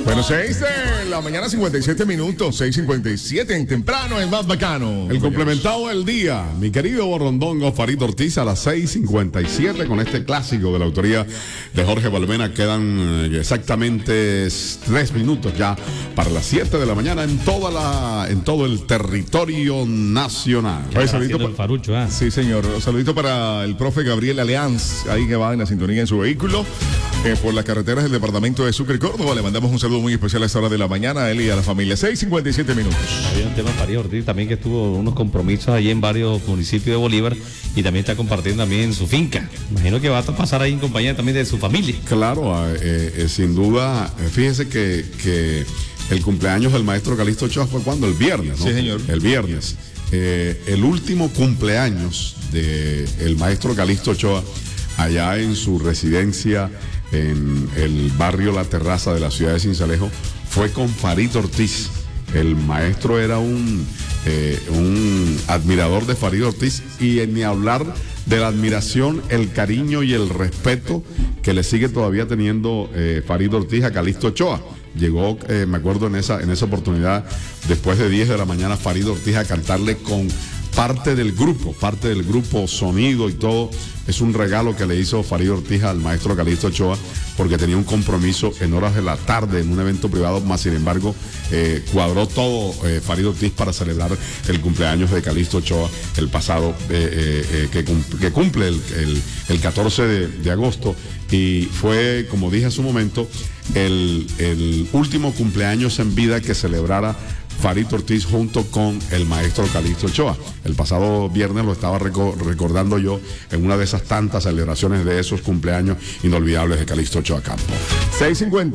Bueno, 6 de la mañana, 57 minutos, 6:57 en temprano, es más bacano. El complementado del día, mi querido Borrondongo Farid Ortiz a las 6:57 con este clásico de la autoría de Jorge Balmena. Quedan exactamente 3 minutos ya para las 7 de la mañana en todo el territorio nacional. Oye, saludito el farucho, Sí, señor. Saludito para el profe Gabriel Aleanz, ahí que va en la sintonía en su vehículo. Por las carreteras del departamento de Sucre, Córdoba. Le mandamos un saludo muy especial a esta hora de la mañana a él y a la familia. 6:57 minutos. Había un tema Farid Ortiz también que tuvo unos compromisos allí en varios municipios de Bolívar y también está compartiendo también su finca. Imagino que va a pasar ahí en compañía también de su familia. Claro, sin duda, fíjese que el cumpleaños del maestro Calixto Ochoa fue cuando, el viernes, ¿no? Sí, señor. El viernes. El último cumpleaños del maestro Calixto Ochoa allá en su residencia en el barrio La Terraza de la ciudad de Sincelejo fue con Farid Ortiz. El maestro era un admirador de Farid Ortiz y ni hablar de la admiración, el cariño y el respeto que le sigue todavía teniendo Farid Ortiz a Calixto Ochoa. Llegó, me acuerdo en esa oportunidad, después de 10 de la mañana, Farid Ortiz a cantarle con parte del grupo, sonido y todo. Es un regalo que le hizo Farid Ortiz al maestro Calixto Ochoa, porque tenía un compromiso en horas de la tarde en un evento privado, más sin embargo cuadró todo Farid Ortiz para celebrar el cumpleaños de Calixto Ochoa el pasado, que cumple el 14 de agosto, y fue, como dije hace un momento, el último cumpleaños en vida que celebrara Farid Ortiz junto con el maestro Calixto Ochoa. El pasado viernes lo estaba recordando yo en una de esas tantas celebraciones de esos cumpleaños inolvidables de Calixto Ochoa Campo. 6:50.